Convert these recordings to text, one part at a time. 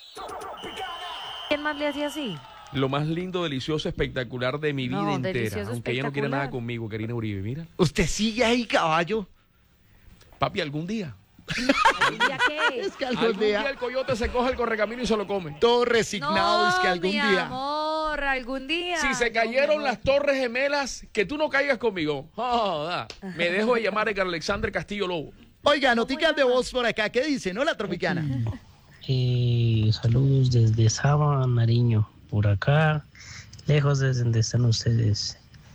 ¿Quién más le hacía así? Lo más lindo, delicioso, espectacular de mi vida No, entera. delicioso, Aunque ella no quiere nada espectacular. conmigo, Karina Uribe, mira. Usted sigue ahí, caballo. Papi, algún día. ¿Ya qué? Es que Algún día el coyote se coge el correcamino y se lo come. todo resignado, No, es que algún mi día. amor, algún día. Si se No, cayeron mi las amor. Torres Gemelas, que tú no caigas conmigo. Joda. Me dejo de llamar Edgar Alexander Castillo Lobo. Oiga, noticias de voz por acá. ¿Qué dicen? Hola, Tropicana. Saludos desde Saba, Nariño, por acá, lejos de donde están ustedes.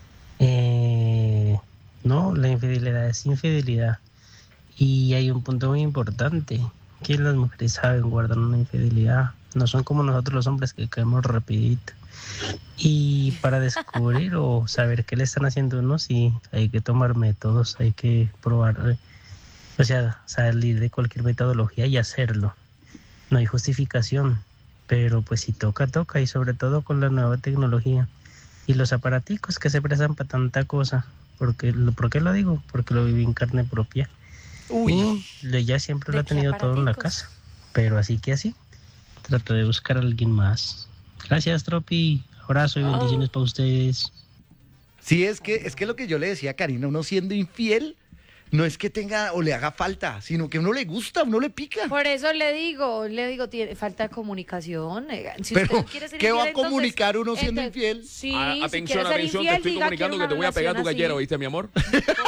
No, la infidelidad es infidelidad. Y hay un punto muy importante, que las mujeres saben guardar una infidelidad. No son como nosotros los hombres que caemos rapidito. Y para descubrir o saber qué le están haciendo a uno, sí, hay que tomar métodos, hay que probar, o sea, salir de cualquier metodología y hacerlo. No hay justificación, pero pues si toca, toca, y sobre todo con la nueva tecnología y los aparaticos que se prestan para tanta cosa. ¿Por qué lo digo? Porque lo viví en carne propia. Uy. Y ya siempre lo ¿De he qué tenido todo en la aparaticos? casa, pero así, trato de buscar a alguien más. Gracias, Tropi, abrazo y bendiciones para ustedes. Sí, es que lo que yo le decía a Karina, uno siendo infiel, no es que tenga o le haga falta, sino que a uno le gusta, a uno le pica. Por eso le digo, tiene falta de comunicación. Si Pero, usted quiere ser ¿qué va a infiel, entonces- comunicar uno siendo infiel? Sí, Atención, si quiere ser atención, infiel, te estoy diga, comunicando quiero que te voy a una pegar tu relación gallera, así. ¿oíste, mi amor?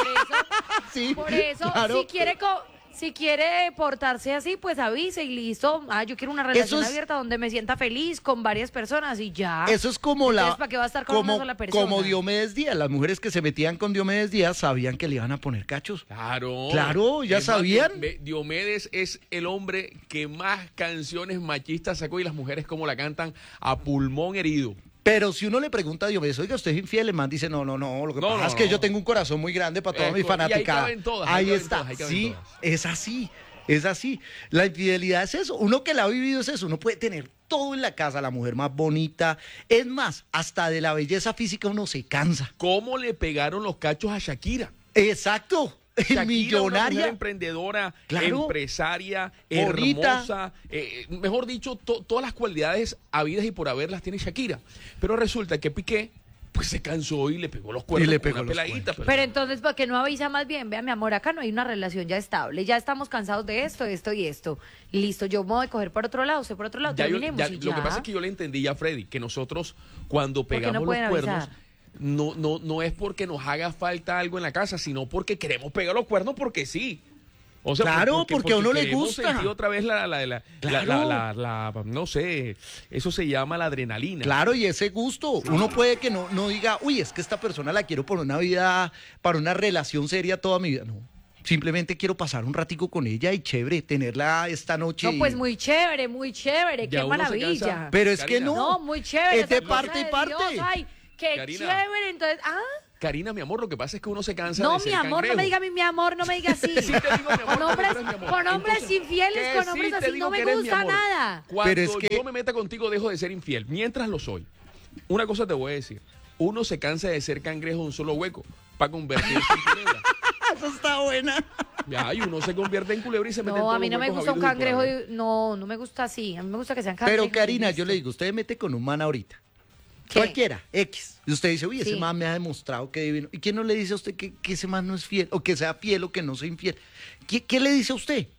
Sí, Por eso, claro. si quiere portarse así, pues avise y listo. Yo quiero una relación es- abierta donde me sienta feliz con varias personas y ya. Eso es como Entonces, ¿para qué va a estar con una sola persona? como Diomedes Díaz. Las mujeres que se metían con Diomedes Díaz sabían que le iban a poner cachos. Claro. Claro, ya Es más, sabían. Diomedes es el hombre que más canciones machistas sacó y las mujeres como la cantan a pulmón herido. Pero si uno le pregunta a Diomedes, oiga, ¿usted es infiel? El man dice, no, lo que No, pasa no, es que no. yo tengo un corazón muy grande para toda mi Y ahí fanaticada. caben todas, Ahí ahí caben está, todas, ahí caben sí, todas. es así. Es así. La infidelidad es eso. Uno que la ha vivido es eso. Uno puede tener todo en la casa, la mujer más bonita. Es más, hasta de la belleza física uno se cansa. ¿Cómo le pegaron los cachos a Shakira? Exacto. Shakira, una mujer Millonaria. emprendedora, Claro. empresaria, Bonita. hermosa, mejor dicho, todas las cualidades habidas y por haber las tiene Shakira. Pero resulta que Piqué pues se cansó y le pegó los cuernos Y le con pegó una los peladita. Pero entonces, ¿por qué no avisa más bien? Vea, mi amor, acá no hay una relación ya estable. Ya estamos cansados de esto y esto. Listo, yo me voy a coger por otro lado, usted por otro lado. Terminemos y ya. Lo que pasa es que yo le entendí ya, Freddy, que nosotros cuando ¿Por qué no pegamos los pueden cuernos, avisar? no es porque nos haga falta algo en la casa, sino porque queremos pegar los cuernos porque sí. O sea, Claro, porque a uno le queremos gusta. sentir otra vez Claro. no sé, eso se llama la adrenalina. Claro, y ese gusto. Uno puede que no diga, uy, es que esta persona la quiero por una vida, para una relación seria toda mi vida. No. Simplemente quiero pasar un ratico con ella y chévere, tenerla esta noche. No, pues muy chévere, Ya qué uno se maravilla. cansa. Pero es que Karina. no. No, muy chévere. Es de esa cosa parte y de parte. Dios, ay, qué Karina. chévere. Entonces, Karina, mi amor, lo que pasa es que uno se cansa no, de mi ser amor, cangrejo. no me diga mi amor, no me diga así. Sí te digo, mi amor, Con porque hombres, tú eres mi amor. con hombres Entonces, infieles, que con sí hombres te así, digo no me que eres mi gusta amor. nada. Cuando Pero es que- yo me meta contigo, dejo de ser infiel. Mientras lo soy. Una cosa te voy a decir. Uno se cansa de ser cangrejo de un solo hueco para convertirse en culebra. Eso está buena. Ya, y uno se convierte en culebra y se mete en No, todos a mí no los me huecos gusta un habidos y por cangrejo, haber. no me gusta así. A mí me gusta que sean cangrejos. Pero Karina, y yo listo. le digo, usted mete con un man ahorita. ¿Qué? Cualquiera, X. Y usted dice, uy, ese Sí. man me ha demostrado que divino. ¿Y quién no le dice a usted que ese man no es fiel? O que sea fiel o que no sea infiel. ¿Qué le dice a usted?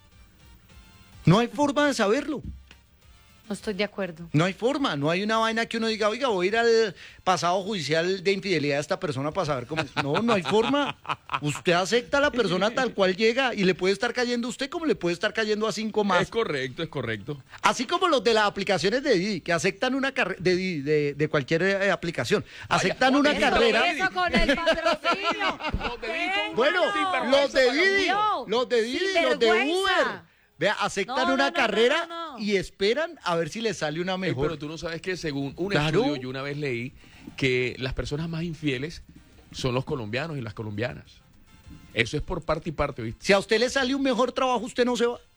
No hay forma de saberlo. No estoy de acuerdo. No hay forma, no hay una vaina que uno diga, oiga, voy a ir al pasado judicial de infidelidad de esta persona para saber cómo es. No hay forma. Usted acepta a la persona tal cual llega y le puede estar cayendo a usted como le puede estar cayendo a 5 más. Es correcto, es correcto. Así como los de las aplicaciones de Didi, que aceptan una carrera de cualquier aplicación. Aceptan Vaya, una eso, carrera. Eso con el patrocinio. Los de Didi con Bueno, sinvergüenza, los de Didi, vagabundo. los de Didi, los de Sinvergüenza. Uber. Vea, aceptan No, una no, carrera no. y esperan a ver si les sale una mejor. Pero tú no sabes que según un Claro. estudio, yo una vez leí que las personas más infieles son los colombianos y las colombianas. Eso es por parte y parte, ¿viste? Si a usted le sale un mejor trabajo, usted no se va.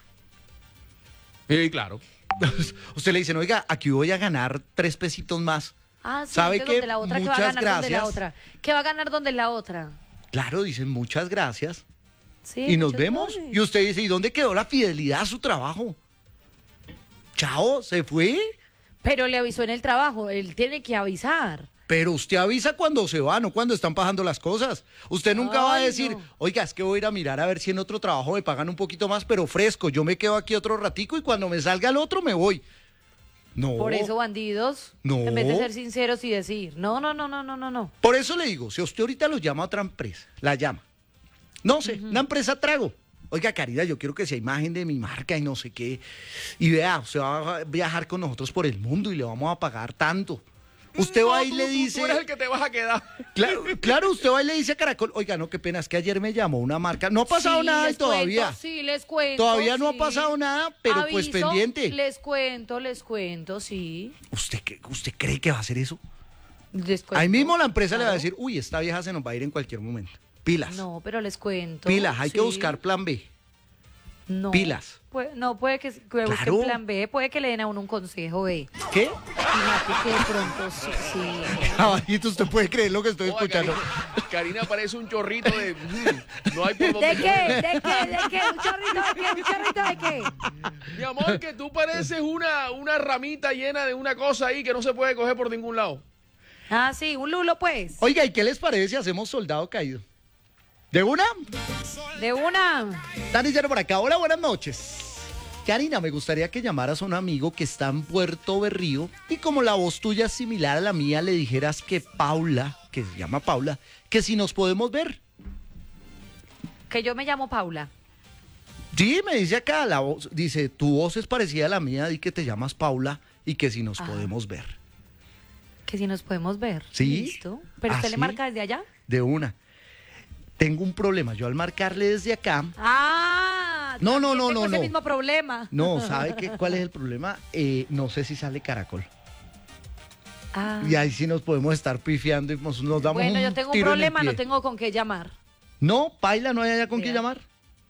Sí, claro. Usted le dicen, oiga, aquí voy a ganar 3 pesitos más. Ah, sí, ¿Sabe entonces qué? donde la otra, ¿qué va a Muchas ganar donde la gracias. otra? ¿Qué va a ganar donde la otra? Claro, dicen muchas gracias. Sí, Y nos muchas vemos. gracias. Y usted dice, ¿y dónde quedó la fidelidad a su trabajo? Chao, se fue. Pero le avisó en el trabajo, él tiene que avisar. Pero usted avisa cuando se va, no cuando están pasando las cosas. Usted nunca va a Ay, decir, no. oiga, es que voy a ir a mirar a ver si en otro trabajo me pagan un poquito más, pero fresco. Yo me quedo aquí otro ratico y cuando me salga el otro me voy. No. Por eso, bandidos, No. en vez de ser sinceros y decir, no. Por eso le digo, si usted ahorita lo llama a otra empresa, la llama. No sé, una empresa trago. Oiga, Caridad, yo quiero que sea imagen de mi marca y no sé qué. Y vea, usted va a viajar con nosotros por el mundo y le vamos a pagar tanto. Usted va y le dice... Tú eres el que te vas a quedar. Claro, usted va y le dice a Caracol, oiga, no, qué pena, es que ayer me llamó una marca. No ha pasado Sí, nada les todavía. cuento, sí, les cuento. Todavía no ha sí. pasado nada, pero pues Aviso, pendiente. Les cuento, sí. ¿Usted cree que va a hacer eso? Les cuento. Ahí mismo la empresa le va a Claro. decir, uy, esta vieja se nos va a ir en cualquier momento. Pilas. No, pero les cuento. Pilas, hay que sí. buscar plan B. No. pilas. Puede que busquen Claro. plan B, puede que le den a uno un consejo B. ¿Qué? Fíjate que de pronto sí. Caballito, usted puede creer lo que estoy Oiga, escuchando. Karina parece un chorrito de... no hay por dónde ¿De qué? coger. ¿De qué? ¿Un chorrito de qué? ¿Un chorrito de qué? Mi amor, que tú pareces una ramita llena de una cosa ahí que no se puede coger por ningún lado. Ah, sí, un lulo pues. Oiga, ¿y qué les parece si hacemos soldado caído? ¿De una? De una. Dani Llano por acá. Hola, buenas noches. Karina, me gustaría que llamaras a un amigo que está en Puerto Berrío y como la voz tuya es similar a la mía, le dijeras que Paula, que se llama Paula, que si nos podemos ver. Que yo me llamo Paula. Sí, me dice acá, la voz, dice, tu voz es parecida a la mía, di que te llamas Paula y que si nos podemos ver. Que si nos podemos ver. ¿Sí? Listo. ¿Pero ¿Ah, usted le sí? marca desde allá? De una. Tengo un problema, yo al marcarle desde acá, Ah. No, también no, tengo no, ese no. mismo problema. no, ¿sabe cuál es el problema? No sé si sale Caracol. Ah. Y ahí sí nos podemos estar pifiando y nos damos Bueno, un yo tengo un tiro en el problema, no pie. tengo con qué llamar. No, Paila, no hay allá con Vea. quién llamar.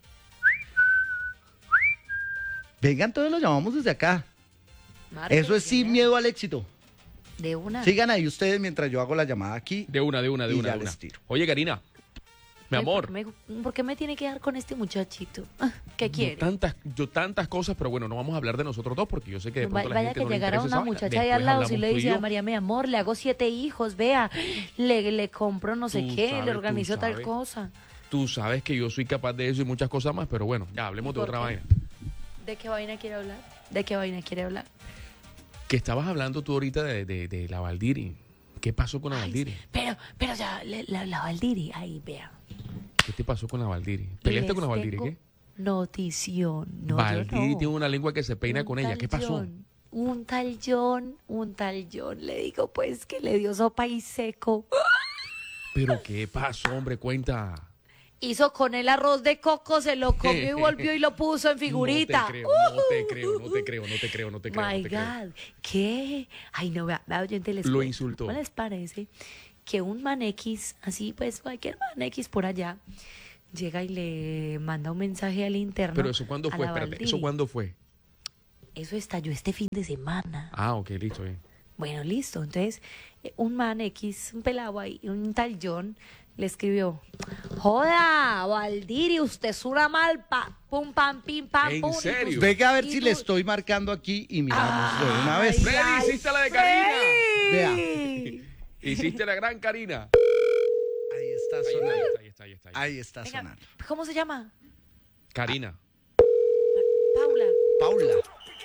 Vengan, todos lo llamamos desde acá. Marque, Eso es sin señor. miedo al éxito. De una. Sigan ahí ustedes mientras yo hago la llamada aquí. De una. Y ya De una. les tiro. Oye, Karina, mi Ay, amor. ¿Por qué me tiene que dar con este muchachito? Ah, ¿Qué quiere? Tantas cosas, pero bueno, no vamos a hablar de nosotros dos porque yo sé que de pronto la Vaya gente que no le llegara interesa una esa vaina. muchacha ahí Después al lado y hablamos le tú y dice yo. a María, mi amor, le hago 7 hijos, vea, le compro no sé Tú qué, sabes, le tú organizo tal sabes. cosa. Tú sabes que yo soy capaz de eso y muchas cosas más, pero bueno, ya hablemos de ¿Por otra qué? vaina. ¿De qué vaina quiere hablar? ¿De qué vaina quiere hablar? Que estabas hablando tú ahorita de la Valdiri. ¿Qué pasó con la Ay, Valdiri? pero ya, la Valdiri, ahí, vea. ¿Qué te pasó con la Valdiri? ¿Peleaste con la Valdiri? Les ¿Qué? tengo Notición. No, Valdiri yo no. tiene una lengua que se peina Un con ella. tal ¿Qué pasó? John, un tal John, le digo pues que le dio sopa y seco. ¿Pero qué pasó, hombre? Cuenta. Hizo con el arroz de coco, se lo comió y volvió y lo puso en figurita. No te creo. My God, ¿qué? Ay, no, vea, oyente, les Lo cuento. insultó. ¿Cómo les parece que un man X, así pues cualquier man X por allá, llega y le manda un mensaje al interno? Pero eso cuándo a fue, la espérate. Valdiri? ¿Eso cuándo fue? Eso estalló este fin de semana. Ah, ok, listo, bien. Bueno, listo. Entonces, un man X, un pelado ahí, un tal John, le escribió: Joda, Valdiri, usted es una malpa. Pum, pam, pim, pam, ¿En pum. y serio? tú- Venga a ver y si tú- le estoy marcando aquí y miramos de una vez. Ay, Freddy, ay, hiciste la de Karina. Freddy. Hiciste la gran Karina. Ahí está Ahí sonando. está. Ahí está Venga, sonando. ¿cómo se llama? Karina. Paula. Paula.